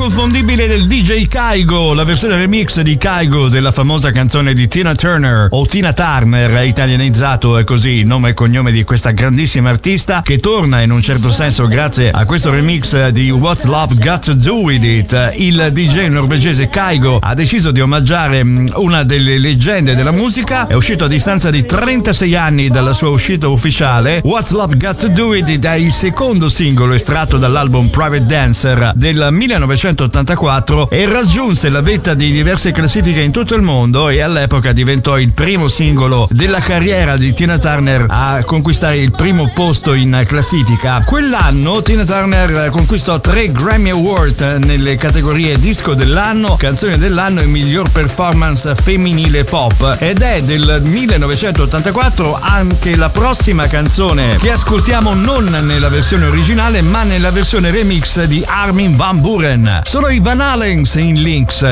inconfondibile del DJ Kygo, la versione remix di Kygo della famosa canzone di Tina Turner o Tina Turner, italianizzato è così il nome e cognome di questa grandissima artista, che torna in un certo senso grazie a questo remix di What's Love Got to Do With It. Il DJ norvegese Kygo ha deciso di omaggiare una delle leggende della musica. È uscito a distanza di 36 anni dalla sua uscita ufficiale. What's Love Got to Do With It è il secondo singolo estratto dall'album Private Dancer del 1984 e raggiunse la vetta di diverse classifiche in tutto il mondo, e all'epoca diventò il primo singolo della carriera di Tina Turner a conquistare il primo posto in classifica. Quell'anno Tina Turner conquistò 3 Grammy Award nelle categorie disco dell'anno, canzone dell'anno e miglior performance femminile pop, ed è del 1984 anche la prossima canzone che ascoltiamo non nella versione originale ma nella versione remix di Armin van Buuren. Sono i Van Halen in Lynx